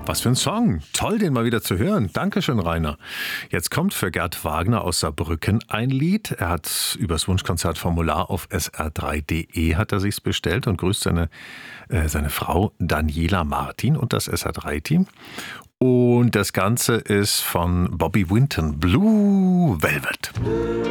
Was für ein Song. Toll, den mal wieder zu hören. Dankeschön, Rainer. Jetzt kommt für Gerd Wagner aus Saarbrücken ein Lied. Er hat übers Wunschkonzertformular auf sr3.de hat er sich's bestellt und grüßt seine Frau Daniela Martin und das SR3-Team. Und das Ganze ist von Bobby Winton, Blue Velvet.